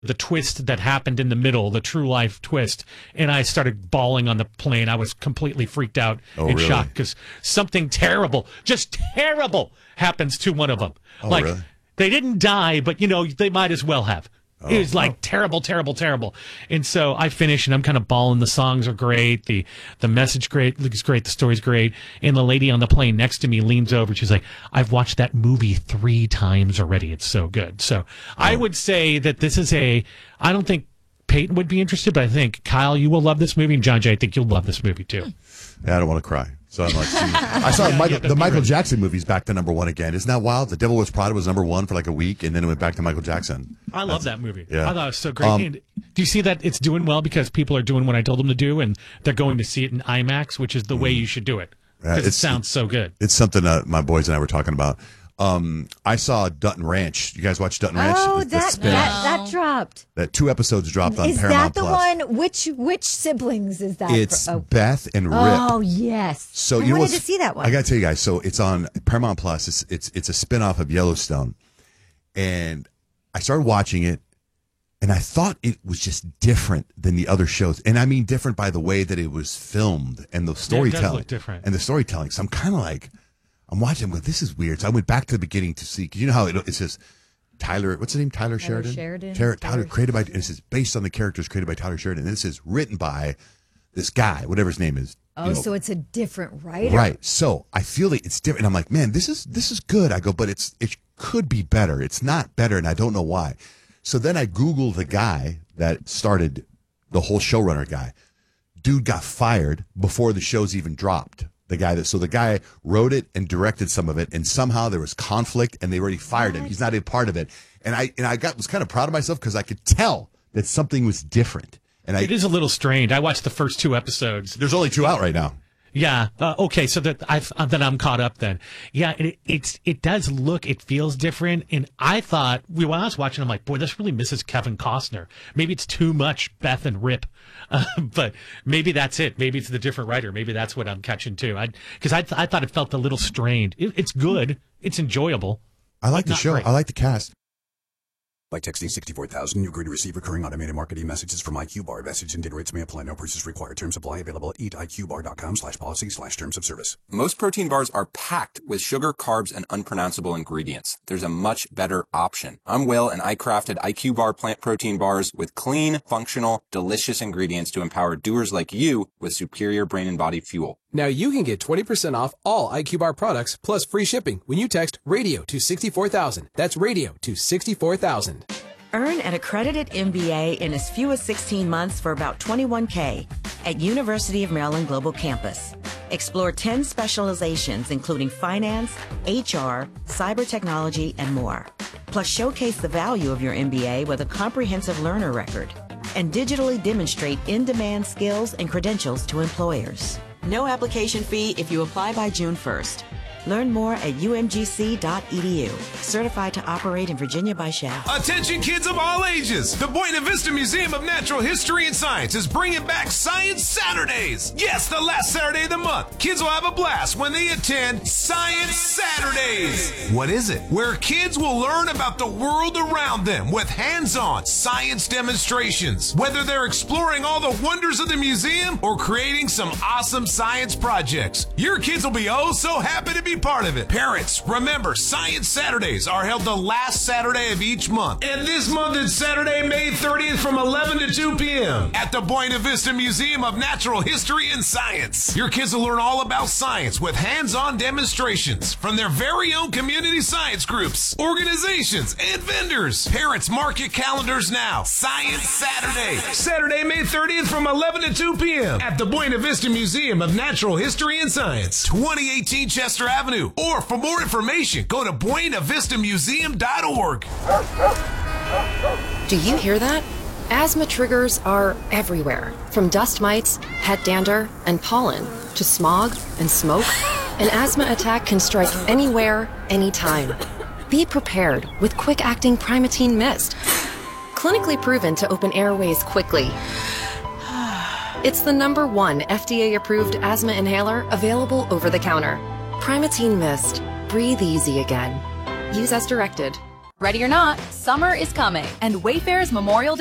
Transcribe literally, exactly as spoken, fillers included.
the twist that happened in the middle, the true life twist, and I started bawling on the plane. I was completely freaked out oh, and really? shocked because something terrible, just terrible, happens to one of them. Oh, like really? They didn't die, but you know they might as well have. Oh, it was like oh. terrible, terrible, terrible. And so I finish, and I'm kind of bawling. The songs are great. The the message great. Looks great. The story's great. And the lady on the plane next to me leans over. She's like, "I've watched that movie three times already. It's so good." So oh. I would say that this is a. I don't think Peyton would be interested, but I think Kyle, you will love this movie, and John Jay, I think you'll love this movie too. Yeah, I don't want to cry. So I'm like, I saw yeah, Michael, yeah, the Michael right. Jackson movie's back to number one again. Isn't that wild? The Devil Wears Prada was number one for like a week, and then it went back to Michael Jackson. I love that movie. Yeah. I thought it was so great. Um, And do you see that it's doing well because people are doing what I told them to do, and they're going to see it in IMAX, which is the way you should do it because Yeah, it sounds so good. It's something uh, my boys and I were talking about. Um, I saw Dutton Ranch. You guys watch Dutton Ranch? Oh, The- the that, spin-off. that that dropped. That two episodes dropped on Is Paramount that the Plus. one? Which which siblings is that? It's for? Oh. Beth and Rip. Oh yes. So I you know wanted what's- to see that one. I got to tell you guys. So it's on Paramount Plus. It's it's it's a spinoff of Yellowstone, and I started watching it, and I thought it was just different than the other shows, and I mean different by the way that it was filmed and the storytelling. look different. And the storytelling. So I'm kind of like, I'm watching. I'm going, this is weird. So I went back to the beginning to see, because you know how it, it says Tyler. What's his name? Tyler, Tyler Sheridan. Sheridan. Tyler, Tyler Tyler created by. And it says based on the characters created by Tyler Sheridan. And this is written by this guy, whatever his name is. Oh, you know, so it's a different writer. Right. So I feel like it's different. And I'm like, man, this is this is good. I go, but it's it could be better. It's not better, and I don't know why. So then I Googled the guy that started the whole showrunner guy. Dude got fired before the shows even dropped. The guy that so the guy wrote it and directed some of it, and somehow there was conflict, and they already fired him. He's not a part of it. And I and I got was kind of proud of myself because I could tell that something was different. And I, It is a little strange. I watched the first two episodes. there's only two out right now. Yeah. Uh, okay. So that I've uh, then I'm caught up. Then, yeah. It, it's it does look. It feels different. And I thought we when I was watching, I'm like, boy, this really misses Kevin Costner. Maybe it's too much Beth and Rip, uh, but maybe that's it. Maybe it's the different writer. Maybe that's what I'm catching too. I because I th- I thought it felt a little strained. It, it's good. It's enjoyable. I like the Not show. great. I like the cast. By texting sixty-four thousand, you agree to receive recurring automated marketing messages from iQBar. Message and data rates may apply. No purchase required. Terms apply. Available at eatiqbar.com slash policy slash terms of service. Most protein bars are packed with sugar, carbs, and unpronounceable ingredients. There's a much better option. I'm Will, and I crafted iQBar plant protein bars with clean, functional, delicious ingredients to empower doers like you with superior brain and body fuel. Now you can get twenty percent off all iQBar products plus free shipping when you text radio to sixty-four thousand. That's radio to sixty-four thousand. Earn an accredited M B A in as few as sixteen months for about twenty-one K at University of Maryland Global Campus. Explore ten specializations including finance, H R, cyber technology, and more. Plus showcase the value of your M B A with a comprehensive learner record and digitally demonstrate in-demand skills and credentials to employers. No application fee if you apply by June first. Learn more at U M G C dot E D U. Certified to operate in Virginia by Shell. Attention kids of all ages! The Buena Vista Museum of Natural History and Science is bringing back Science Saturdays! Yes, the last Saturday of the month. Kids will have a blast when they attend Science Saturdays! What is it? Where kids will learn about the world around them with hands-on science demonstrations. Whether they're exploring all the wonders of the museum or creating some awesome science projects, your kids will be oh so happy to be part of it. Parents, remember, Science Saturdays are held the last Saturday of each month. And this month is Saturday, May thirtieth from eleven to two p.m. at the Buena Vista Museum of Natural History and Science. Your kids will learn all about science with hands-on demonstrations from their very own community science groups, organizations, and vendors. Parents, mark your calendars now. Science Saturday. Saturday, May thirtieth from eleven to two p.m. at the Buena Vista Museum of Natural History and Science, twenty eighteen Chester Avenue. Or for more information, go to buena vista museum dot org. Do you hear that? Asthma triggers are everywhere, from dust mites, pet dander, and pollen, to smog and smoke. An asthma attack can strike anywhere, anytime. Be prepared with quick-acting Primatene Mist. Clinically proven to open airways quickly. It's the number one F D A-approved asthma inhaler available over the counter. Primatene Mist. Breathe easy again. Use as directed. Ready or not, summer is coming, and Wayfair's Memorial